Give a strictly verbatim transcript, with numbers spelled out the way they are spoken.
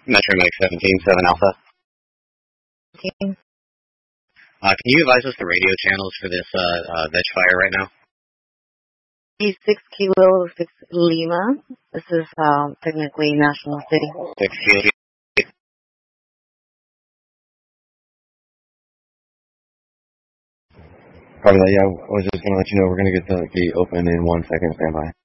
Metro Mike seventeen, seven Alpha. Okay. Uh, can you advise us the radio channels for this uh, uh, veg fire right now? E six Kilo six Lima. This is um, technically National City. six Kilo. Probably that, yeah. I was just going to let you know we're going to get the gate open in one second. Stand by.